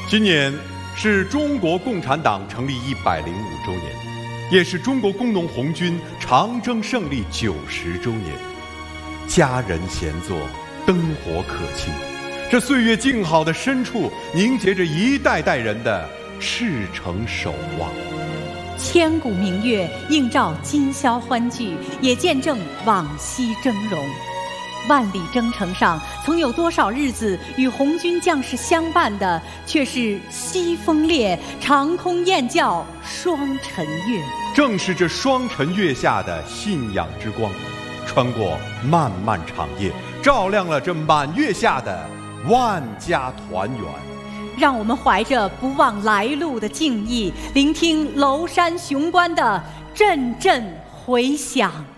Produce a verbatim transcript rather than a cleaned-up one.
今年是中国共产党成立一百零五周年，也是中国工农红军长征胜利九十周年。家人闲坐，灯火可亲，这岁月静好的深处，凝结着一代代人的赤诚守望。 千古明月映照今宵欢聚，也见证往昔峥嵘。万里征程上，曾有多少日子与红军将士相伴的，却是西风烈，长空雁叫，双晨月。 正是这双晨月下的信仰之光，穿过漫漫长夜，照亮了这满月下的万家团圆。 让我们怀着不忘来路的敬意，聆听娄山雄关的阵阵回响。